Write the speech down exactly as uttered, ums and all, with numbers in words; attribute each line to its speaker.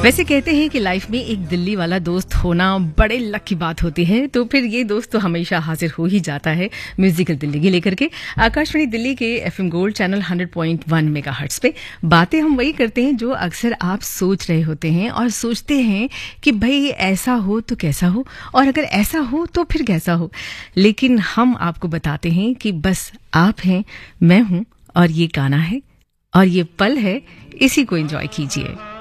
Speaker 1: वैसे कहते हैं कि लाइफ में एक दिल्ली वाला दोस्त होना बड़े लक की बात होती है, तो फिर ये दोस्त तो हमेशा हाजिर हो ही जाता है म्यूजिकल दिल्ली की लेकर के आकाशवाणी दिल्ली के FM gold channel hundred point one megahertz पे। बातें हम वही करते हैं जो अक्सर आप सोच रहे होते हैं और सोचते हैं कि भाई ऐसा हो तो कैसा हो, और अगर ऐसा हो तो फिर कैसा हो। लेकिन हम आपको बताते हैं कि बस आप हैं, मैं हूं, और ये गाना है और ये पल है, इसी को एंजॉय कीजिए।